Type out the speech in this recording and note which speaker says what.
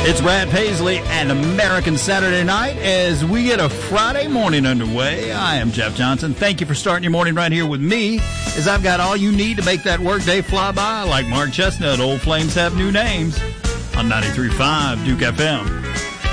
Speaker 1: It's Brad Paisley and American Saturday Night as we get a Friday morning underway. I am Jeff Johnson. Thank you for starting your morning right here with me, as I've got all you need to make that workday fly by. Like Mark Chestnut, old flames have new names on 93.5 Duke FM.